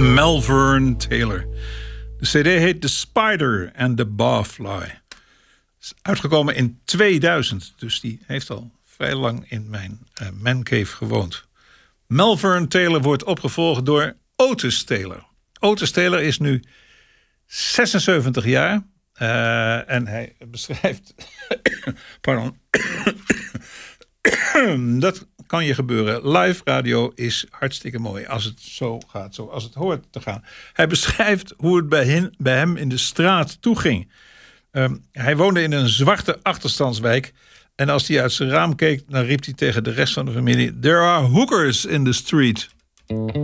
Melvern Taylor. De cd heet The Spider and the Barfly. Is uitgekomen in 2000, dus die heeft al vrij lang in mijn mancave gewoond. Melvern Taylor wordt opgevolgd door Otis Taylor. Otis Taylor is nu 76 jaar en hij beschrijft... Pardon. Dat kan je gebeuren. Live radio is hartstikke mooi als het zo gaat, zoals het hoort te gaan. Hij beschrijft hoe het bij hem in de straat toeging. Hij woonde in een zwarte achterstandswijk. En als hij uit zijn raam keek, dan riep hij tegen de rest van de familie: "There are hookers in the street."